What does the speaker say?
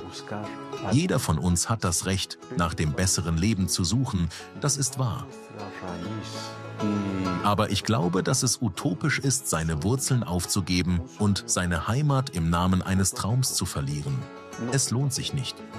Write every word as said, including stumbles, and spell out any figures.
Jeder von uns hat das Recht, nach dem besseren Leben zu suchen, das ist wahr. Aber ich glaube, dass es utopisch ist, seine Wurzeln aufzugeben und seine Heimat im Namen eines Traums zu verlieren. Es lohnt sich nicht.